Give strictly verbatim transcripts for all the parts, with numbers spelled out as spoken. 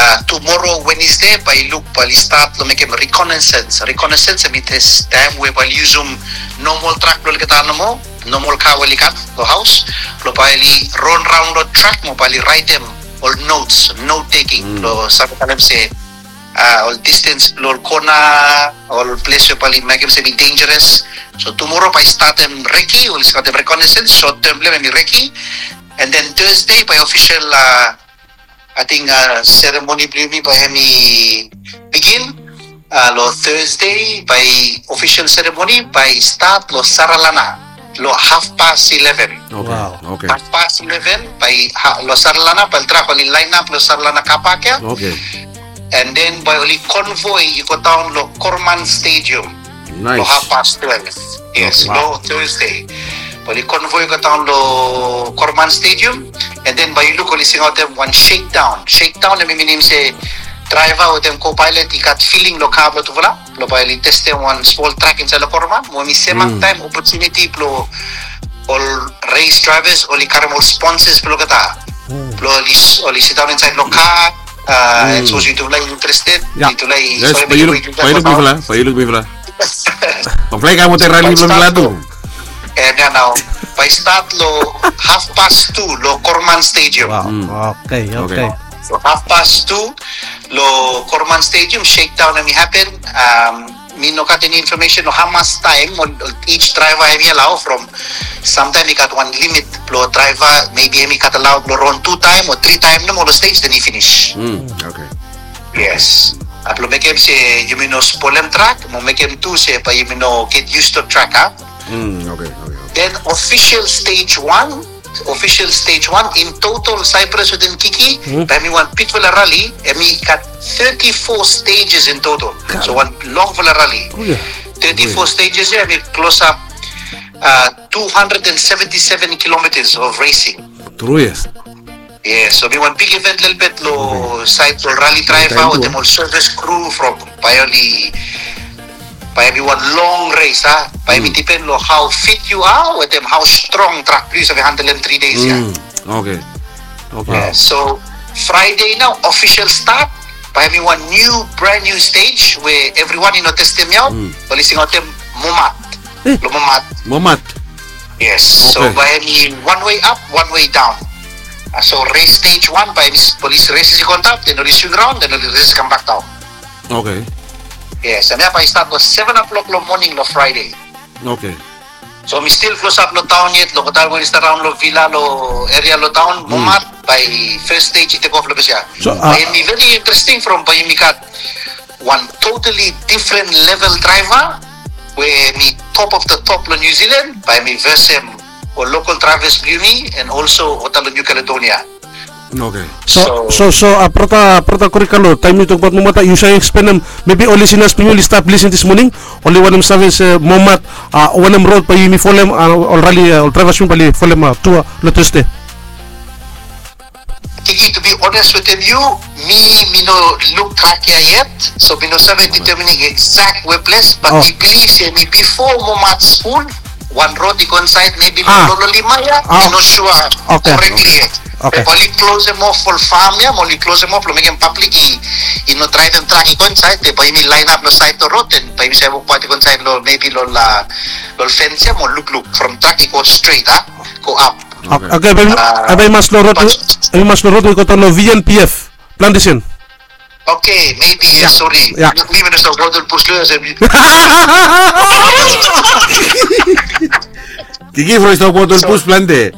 uh, tomorrow Wednesday by look by start lo make reconnaissance reconnaissance means time we by use um normal track lo kita mo normal kawali kat lo house lo by run round the track mo by write them all notes note taking mm. lo sabi kalam say uh, all distance lo kona all place by make them say be dangerous. So tomorrow by start them recce or start them reconnaissance short term le me recce, and then Thursday by official uh, I think uh, ceremony blumi by hemi begin uh, lo Thursday by official ceremony by start lo saralana lo half past eleven. Okay. Wow. Okay. Half past eleven by ha, lo saralana by tra oli line up lo saralana kapakya. Okay. And then by oli convoy you go down lo Corman Stadium. Nice. Lo half past twelve. Yes. Okay. Wow. Lo Thursday. Bali convoy ka taon lo Corman Stadium, and then by look oli sing out them one shakedown shakedown na miminim se driver o them co-pilot ikat feeling lo kablo to wala lo bali test them one small track inside lo Corman mo mi semak mm. time opportunity plo all race drivers oli caramel sponsors plo kata mm. plo oli oli sit down inside lo car uh, mm. and so you like interested yeah. itu like yes payilog payilog bifla payilog bifla pa-play ka mo te rally lo lado. And now, by start lo half past two lo Corman Stadium. Wow. Mm. Okay, okay. So half past two lo Corman Stadium shakedown na mi happen. Um, mi no kat any information no how much time each driver have allow from. Sometimes we got one limit lo driver maybe we got allowed lo run two time or three time no more stage then he finish. Mm. Okay. Yes. Aplo make him say you mean no spoil him track. Mo make him too say pa you mean no get used to track ha. Mm, okay, okay, okay. Then official stage one, official stage one in total Cyprus within Kiki, mm-hmm. by me one pit villa rally, and me got thirty-four stages in total. God. So one long villa rally, oh, yeah. thirty-four oh, yeah. stages. Yeah, I mean close up uh, two hundred seventy-seven kilometers of racing. True, yes. Yeah, so we one big event little bit lo side lo rally driver with them all service crew from Pioli. By everyone long race, ah. By mm. depend on how fit you are, with them how strong track please have handle in three days, mm. yeah. Okay. Okay. Yeah, so Friday now official start. By everyone new brand new stage where everyone you know test them out. Mm. Listening out them Momat. Eh? Lo Momat. Momat. Yes. Okay. So by any one way up, one way down. Uh, so race stage one by this police races you contact, then race you ground, then race come back down. Okay. Yes, and I start was seven o'clock lo morning lo Friday. Okay. So we still close up lo town yet, lo kotal is around lo villa lo area lo town, mm. Momat by first stage it take off lo siya. So uh, and very interesting from by me got one totally different level driver where me top of the top lo New Zealand by me versus him or local drivers Brunei and also Otalo New Caledonia. Okay. So so so uh, prota prota curriculum time nito buat Momat you say explain them maybe only sinas pinyo stop listening this morning only one of service uh, Momat uh, one of road pa yumi folem uh, already uh, drivers yung pali folem uh, two lo Tuesday. Kiki, to be honest with you, me me no look track here yet, so me no sabi determining exact web place, but oh. we believe say me before Momat school one road you inside maybe ah. Lolo Limaya, ah. I'm not sure okay. correctly okay. yet. Okay. Only close them off for farm ya, only close them off lo make them public i i no drive and track iko inside, te pa imi line up no side to road, and pa imi sa mo pati ko inside lo maybe lo la lo fence ya mo look look from track iko straight ha, go up. Okay, okay abay uh, abay mas lo road, abay mas lo road iko to lo V N P F plan decision. Okay, maybe yeah. sorry. Yeah. Me when so road push lo sa. Kiki for stop road push plan de.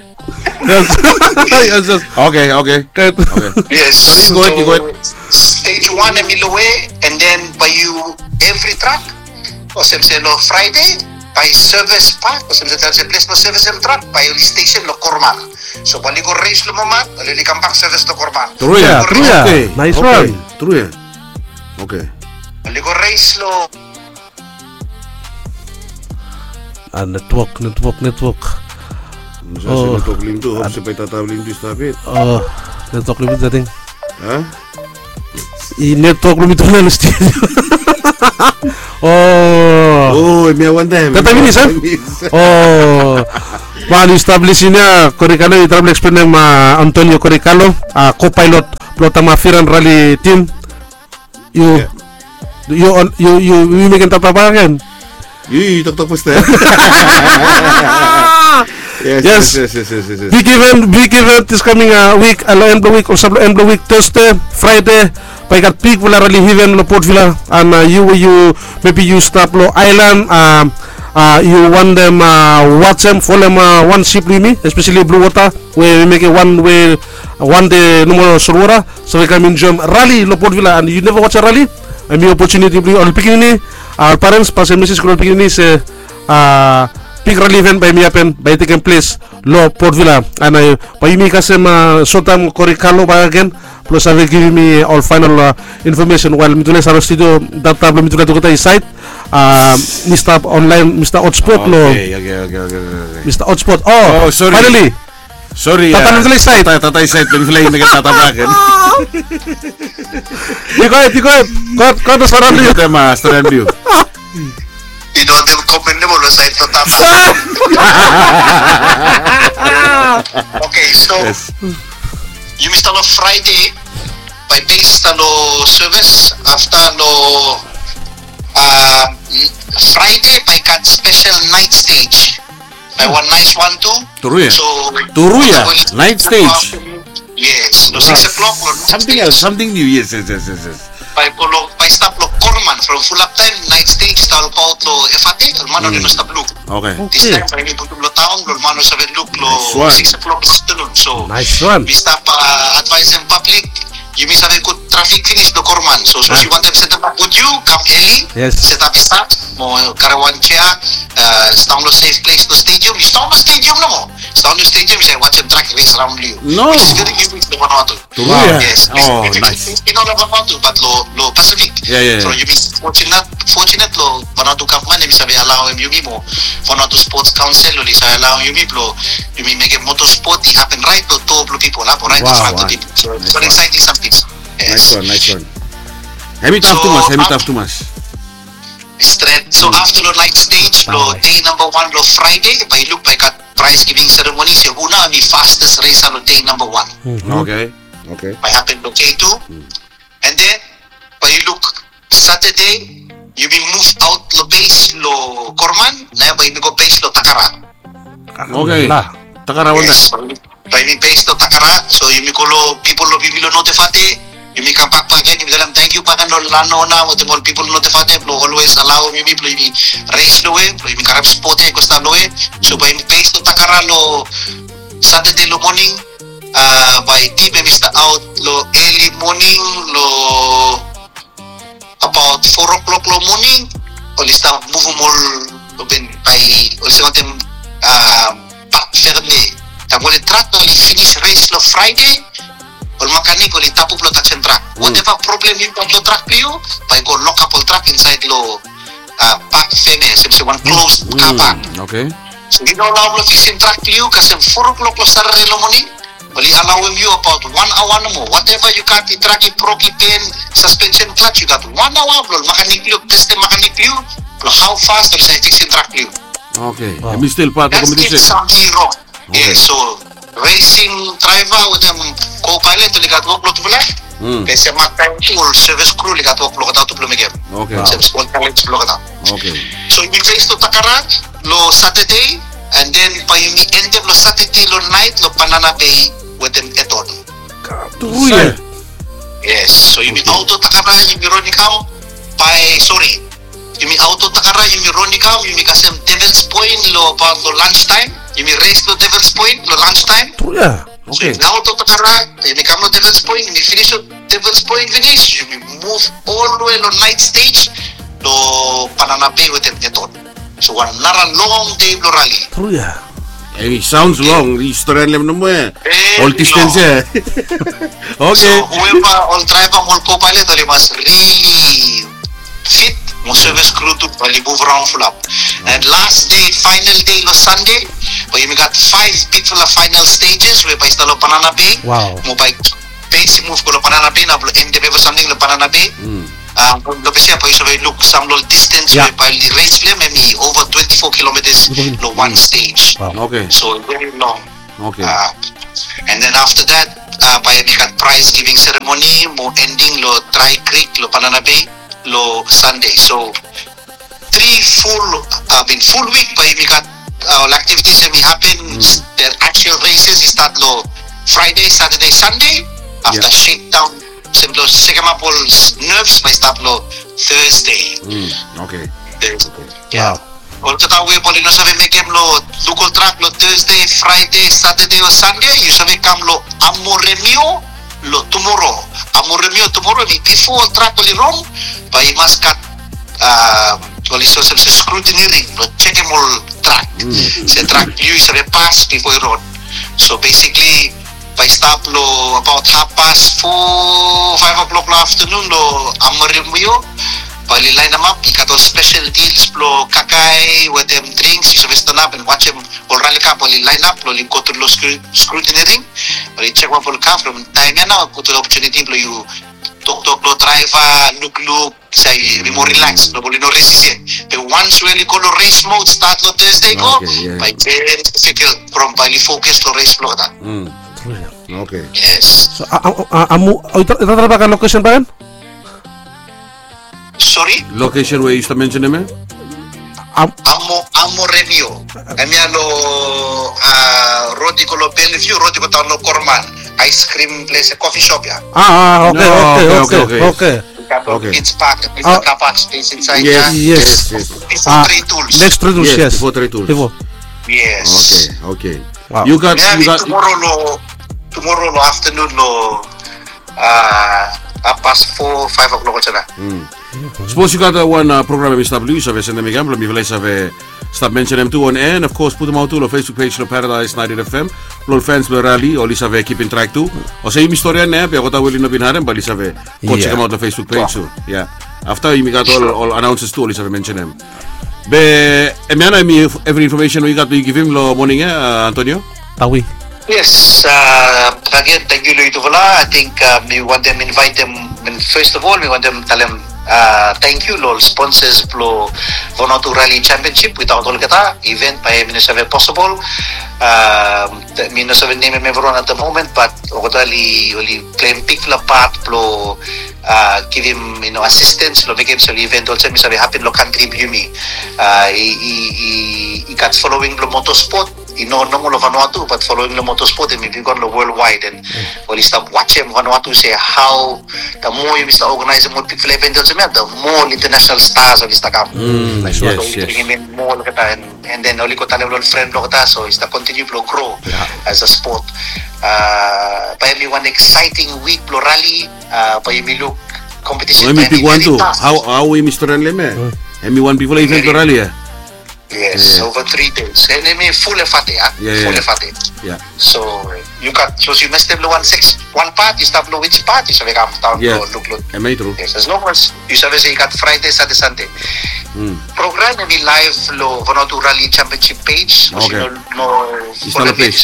Yes, yes. Okay, okay. Okay. Yes. So, go ahead, go ahead. Stage one em ilowe, and then by you every track. O sem se lo Friday by service park, o sem se tel se place no service el track by the station lo Corman. So bali go race lo Momat, bali li come back service to Corman. True ya, true ya. Okay. Nice okay. one. True ya. Okay. Bali go race lo. Ah, network, network, network. Masa oh. network lim tu, harus sampai tatap lim tu stapit. Oh, network lim tu dating. Hah? I network lim itu na studio. Oh. Oh, may one time. Kata ini sah? Oh. Paano establish niya Coricalo, i-travel explain ng uh, Antonio Coricalo, uh, co-pilot lo tamafiran rally team. You, you, on, you, you, you making tapapakan. Yee, tok tok puste. Yes, Yes. yes, yes, yes, yes, yes. Big event, big event is coming uh, week, uh, end of the week, or some end of the week, Thursday, Friday. Paikat peak wala rally heaven lo Port Vila, and uh, you you maybe you stop lo island. Um, uh, you want them uh, watch them, follow them uh, one ship with me, especially Blue Water, where we make it one way, one day no more Sorora, so we can enjoy rally lo Port Vila, and you never watch a rally. And the opportunity to all picking our parents, pas message ko picking se uh, big rally event by me happen by taking place lo Port Vila, and I by me kasem uh, sotam korikalo ba again. Plus I will give me all final uh, information while mituloy sa studio that problem mituloy to kita site uh, Mister online Mister Hotspot lo Okay, okay, okay, okay, okay. Mister Hotspot. Oh, Oh, sorry. finally Sorry. Tatanong tuloy site. Tatay, tatay site. Pwede sila yung nagtatapakan. Iko it iko it ko ko to sarap niyo. Ito ma, story and view. Inote comment mo lo sa ito tama. Okay, so Yes. you missed on Friday by base lo service after lo uh, Friday by cut special night stage by one nice one too. Turuya. So Turuya, night stage. Yes, lo six o'clock lo Something else, something new. Yes, yes, yes, yes, yes. by polo by stop lo Corman from full up time night stage style out lo F A T hermano Mm. mm. stop look. Okay. This Okay. time by ni putum lo taong lo hermano seven look lo Nice one. six o'clock afternoon. So Nice one. we stop uh, advise them public. You miss have a good traffic finish lo Corman. So so Ah. if you want them set up with you, come early. Yes. Set up stop. Mo karawan chair. Uh, stop lo safe place lo stadium. You stop lo stadium na mo. Stop lo stadium. Say watch them track race around you. No. Which is very unique lo Vanuatu. Turuya. Yes. Oh, nice. You know lo Vanuatu, but lo lo Pacific. Yeah, yeah, So yeah. you be fortunate, fortunate lo Vanuatu Kampman. You sabi allow you mo Vanuatu Sports Council lo sa allow you lo you may make a motorsport it happen right to two blue people lah, right Wow, to front wow. to people. So Nice it's very one. exciting something. Nice Yes. one, nice one. Heavy tough So, too much, heavy uh, tough too much. Straight. So after the night stage, lo day number one lo Friday, by look by cut prize giving ceremony. Si una mi fastest race lo day number one. Okay, okay. By happen lo K two, and then by look Saturday, you be moved out lo base lo Corman, na by go base lo Takara. Okay. Lah. Takarawan na. Yes, by me base to Takara, so you mi lo people lo bibilo notifate. You may come back pa again, you may tell thank you pa no lano na mo all people notifate, lo always allow me me play me race lo eh, play me karab spot eh, costa lo eh. So by me base to Takara lo Saturday lo morning, uh, by team may start out lo early morning lo about four o'clock lo morning, o lista move more lo ben by o sa ating uh, park ferme. Tamo le track li finish race lo Friday. Ol makanik ol itapup lo touch and track. Whatever problem you got lo track liyo, by go lock up all track inside lo uh, park feme, sebse one closed car park. Mm, okay. So you know allow lo fixing track liyo kasi four o'clock lo Saturday lo morning. Oli allow him you about one hour no more. Whatever you got, the track, proki pen, suspension clutch, you got one hour. Lo makanik liyo, test the makanik liyo. Lo how fast ol sa fixing track liyo. Okay. Wow. Heavy still part of That's if competition. something wrong. Okay. Yeah, so racing driver with them co-pilot ligat work lo tubla. Mm. Kasi mechanic or service crew ligat work lo kata tubla megem. Okay. Sem small college lo kata. Okay. So you face to Takara lo Saturday, and then pa yung end of lo Saturday lo night lo Banana Bay with them eton. Turuya. Yes. So you mean auto Takara yung Mironicam by sorry. You mean auto Takara yung Mironicam yung kasem Devil's Point lo about lo lunchtime. You mean race lo Devil's Point lo lunchtime. Turuya. Okay. So, auto Takara, you may come to Devil's Point, you may finish at Devil's Point finish, you may move all the way to night stage to Pananape with them eton. So one nara long day lo rally. Turuya. Hey, sounds long. History alam na mo eh. Eh, All distance eh. Okay. So whoever all driver all co-pilot they must really fit mo service crew to really move around full up. And last day, final day lo Sunday, but you got five people of final stages where by lo Banana Bay. Wow. Mo by basic move ko lo Banana Bay na end of something lo Banana Bay. Mm. Um, lo siya pa yung look some little distance Yeah. where by the race flame maybe over twenty-four kilometers lo one stage. Wow. Okay. So very long. Okay. Uh, and then after that, uh, paya mikat prize giving ceremony mo ending lo Tri Creek lo Pananabe lo Sunday. So three full I mean full week paya mikat uh, all activities that may happen. Mm. The actual races start lo Friday, Saturday, Sunday. After yeah. shakedown, simplo sekamapol nerves may start lo Thursday. Mm. Okay. Thursday. Yeah. All tatawi poli no sabi mekem lo local track lo Thursday, Friday, Saturday or Sunday. You sabi kam lo Amoremio lo tomorrow. Amoremio tomorrow ni before track poli wrong. By maskat uh, poli so sabi scrutiny ring lo check em all track. Mm. Se track you sabi pass before you run. So basically by stop lo about half past four, five o'clock lo afternoon lo Amoremio. Pali line them up, ikatol special deals plo kakay with them drinks, you service stand up and watch them already ka pali line up lo lim kotul lo scrutiny ring. Pali check one pol ka from time yan na kotul opportunity plo you talk talk lo driver look look say be more relaxed lo poli no races yet. But once really ko lo race mode start lo Thursday ko, okay, yeah. by very difficult from pali focus lo race lo ta. Mm. Okay. Yes. So amu ito ito ka location ba yan? Sorry? Location where you used to mention him, eh? Am Amo Amoremio. Kami lo uh, roti ko lo Bellevue, roti ko tao lo Corman. Ice cream place, coffee shop ya. Ah, ah, okay, No, okay, okay, okay, okay, okay. Okay. It's packed. It's Ah. a car park space inside Yes, ya. Yes. yes. Before Ah, three tools. Next three tools, Yes, yes. before three tools. Before. Yes. Okay, okay. Wow. You got, Yeah, you got. tomorrow lo, tomorrow lo afternoon lo, uh, uh, past four, five o'clock na. Mm. Suppose you got uh, one uh, program in W, so we send them again, but we will have stop mention them too on air, and of course put them out too on Facebook page of Paradise ninety F M. Lol fans will rally, or lisa have keep in track too. Or say historia na, pero kota willing na binharem, but lisa have go check them out on Facebook page too. Yeah. After you got all all announces too, lisa have mention them. Be, emiana mi every information we got to give him lo morning, eh, uh, Antonio. Tawi. Yes, uh, again, thank you, Luis Tuvala. I think uh, we want them invite them. And first of all, we want them tell them uh, thank you, lol sponsors plo Vanuatu Rally Championship. Without all kata event, by minusave possible. Uh, minusave name everyone at the moment, but okotali only claim pick la part plo uh, give him you know assistance. Lo make him sa event also minusave happy lo contribute me. Uh, i i i got following lo motorsport. No, no more Vanuatu, but following the motorsport and maybe gone worldwide and mm. well, you start watching Vanuatu say how the more you start organizing more people events, the more international stars will start come. Mm, like, yes, so yes. bringing in more and, and then only got a little friend so it's the continue to grow yeah. as a sport. Uh, by me one exciting week pro rally, uh, by me look competition. Well, me one too. How how we Mister Leme? And me one people event pro rally. Yes, yeah. Over three days. And I mean full fate, ah, yeah, full yeah. fate. Yeah. So you got so you must have one six one part, you start which part you say come down yeah. look look. Am I true? Yes, as long as you say you got Friday, Saturday, Sunday. Mm. Program in live lo Vanuatu Rally Championship page. Okay. No no follow page.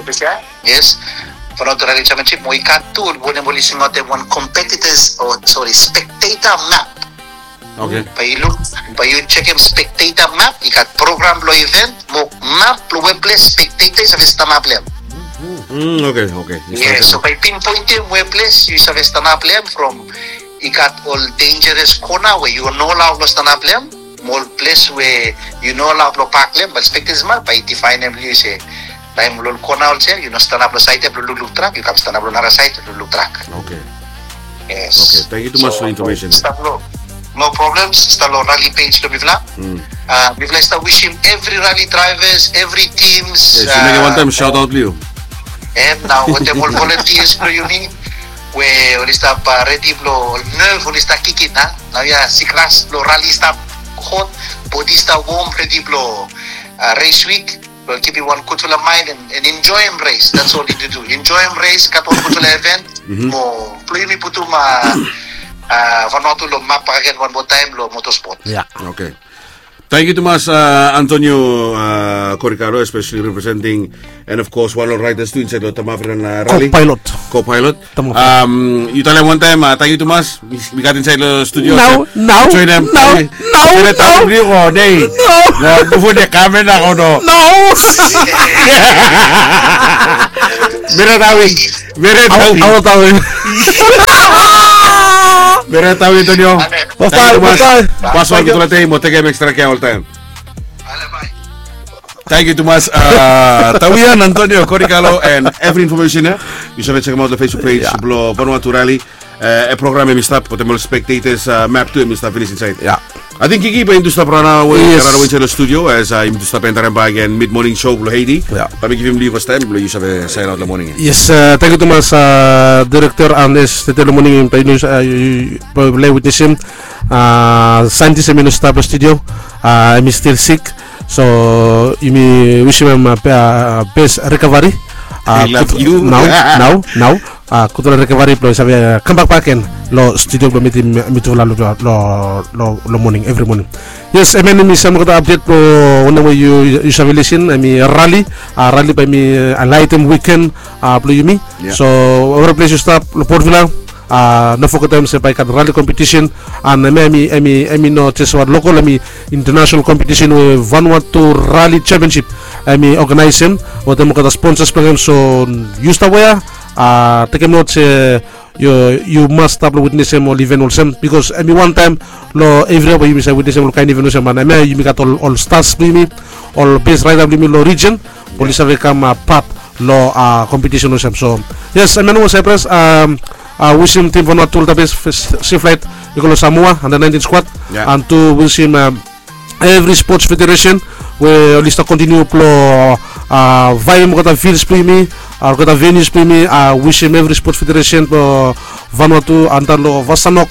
Yes. Vanuatu Rally Championship mo ikat tu one mo lising out one competitors or sorry spectator map. Okay. By you look, by you check him spectator map, you got program lo event, mo map lo web place spectator sa vista map lem. Mm, okay, okay. Yes, so by pinpointing web place, you sa vista map lem from you got all dangerous corner where you know allow lo stand lem, more place where you know allow lo park lem, but spectators map by define them you say. Time lo corner also, you know stand up lo site lo look look track, you come stand up lo nara site lo look track. Okay. Yes. Okay, thank you too much so, for the information. No problems. Start on rally page to Bivla. Mm. Uh, Bivla start wishing every rally drivers, every teams. Yes, you make it one time shout out Leo. And now what the more volunteers for you need, where we start uh, ready blow nerve, we start kicking, huh? Now yeah, sikras blow rally start hot, body start warm, ready blow uh, race week. Well, keep you one good full of mind and, and enjoy him race. That's all you need to do. Enjoy him race. Kat one good full event. Mo play me puto ma. Uh, Vanuatu lo map again one more time lo motorsport. Yeah. Okay. Thank you to Mas uh, Antonio uh, Coricaro, especially representing, and of course, one of the writers too inside the Tamafrican uh, rally. Co-pilot. Co-pilot. Tamafrican. Um, you tell them one time, uh, thank you to Mas. We, we got inside the studio. No, so, no, join them. no, Join no, them. no, no. Before the camera na ako, no. No! Mira tawi. Mira tawi. Ako tawi. Mira tawi, Antonio. Basta, basta. Password ko tulad mo. Take extra kaya all time. Bye. Thank you, Tomas. Uh, Tawian, Antonio, Coricalo, and every information here. You should check them out the Facebook page. Yeah. Blo Vanuatu Rally. Uh, a program mi stop. Potential spectators uh, map to mi stop finish inside. Yeah. I think Kiki pa into stop rana way Yes. karana way sa studio as I uh, into stop enter bag and mid morning show blo Haiti. Yeah. Kami give him leave first time blo you have a sign out the morning. Yes, uh, thank you to Mas uh, Director Andes Tetelo Morning yung news uh, play witness him. Uh, scientist I'm in the stable studio. Uh, I'm still sick. So you may wish him a uh, best recovery. Uh, I love you. Now, now, now. Uh, kutulah recovery plo sabi uh, come back back and lo studio plo miti miti lo lo lo lo morning every morning. Yes, I mean mi sama kata update plo una way you you sabi listen I mean rally uh, rally pa mi uh, item weekend uh, plo yumi. Yeah. So our place you stop lo Port Vila. Uh, no focus time sa paikat rally competition and I mean I mean I mean no just what local I mean international competition with Vanuatu Rally Championship I mean organize him what mo kata sponsors pa so use ta waya. Uh, take a note uh, you you must stop witness him or even also because I mean one time lo every way you say witness him kind even also man I mean you got all, all stars with me all base rider with me lo region police have come uh, part lo uh, competition also so yes I mean was press um uh, wish him team for not to the best safe flight because Samoa and the nineteen squad yeah. and to wish him uh, every sports federation where at least continue plo uh vai mo kata fields primi or kata venues primi uh wish him every sports federation po Vanuatu antalo Vasanok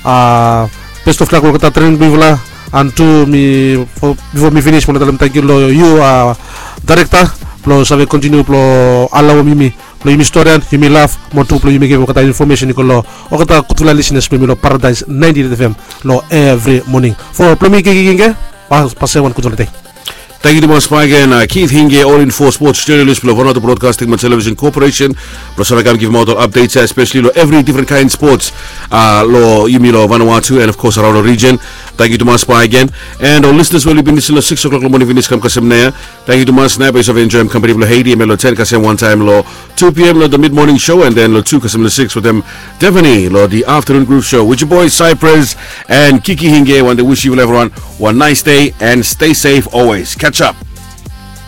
uh best of luck mo kata training bivla and to me for, before me finish mo dalam thank you lo you uh director plo sabe continue plo alaw mimi plo yumi historian yumi laugh mo tu plo yumi give kata information ko lo o kata kutula listeners primi lo Paradise ninety F M lo every morning for plo mi kikinge pas pasewan kutulate. Thank you to Mas again, uh, Keith Hinge, all in four sports journalist, for Vanuatu Broadcasting and Television Corporation. Plus, I can give them all the updates, especially lo, every different kind of sports, uh, lo Yumi lo Vanuatu, and of course around the region. Thank you to Mas again, and our listeners will be listening six o'clock in the morning. Finish come kasem na. Thank you to Mas na base of enjoy company lo Haiti, and lo ten kasem one time lo two p m lo the mid morning show, and then lo two kasem lo six with them Devani lo the afternoon group show. With your boys Cypress and Kiki Hinge, when they wish you everyone one nice day and stay safe always. Catch up.